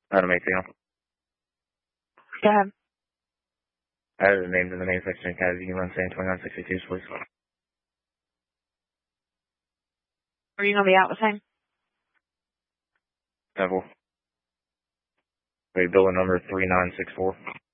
Item 18. Go ahead. I have the names in the main section of CAD. You can run San 2962, please. Are you going to be out the same? Temple. Wait, building number 3964.